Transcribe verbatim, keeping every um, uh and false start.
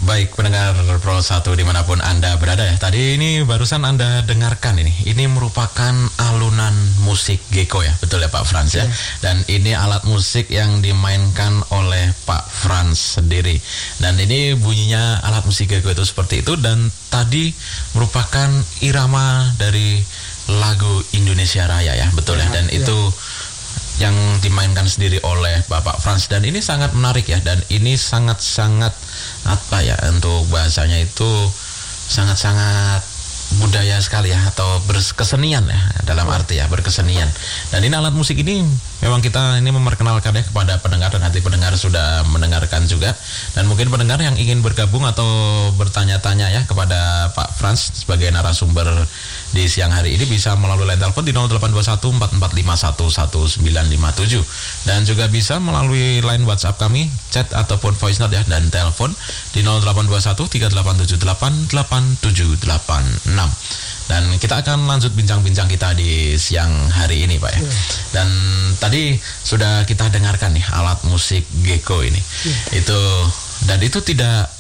Baik pendengar Pro satu dimanapun Anda berada ya. Tadi ini barusan Anda dengarkan ini. Ini merupakan alunan musik Gecko ya. Betul ya Pak Frans ya. Dan ini alat musik yang dimainkan oleh Pak Frans sendiri. Dan ini bunyinya alat musik Gecko itu seperti itu. Dan tadi merupakan irama dari lagu Indonesia Raya ya. Betul ya. Dan itu yang dimainkan sendiri oleh Bapak Frans, dan ini sangat menarik ya, dan ini sangat-sangat apa ya, untuk bahasanya itu sangat-sangat budaya sekali ya, atau berkesenian ya, dalam arti ya berkesenian. Dan ini alat musik ini memang kita ini memperkenalkan ya kepada pendengar, dan nanti pendengar sudah mendengarkan juga. Dan mungkin pendengar yang ingin bergabung atau bertanya-tanya ya kepada Pak Frans sebagai narasumber di siang hari ini bisa melalui line telepon di nol delapan dua satu empat empat lima satu satu sembilan lima tujuh, dan juga bisa melalui line WhatsApp kami, chat ataupun voice note ya, dan telepon di nol delapan dua satu tiga delapan tujuh delapan delapan tujuh delapan enam. Dan kita akan lanjut bincang-bincang kita di siang hari ini Pak ya. Dan tadi sudah kita dengarkan nih alat musik Gecko ini. Itu dan itu tidak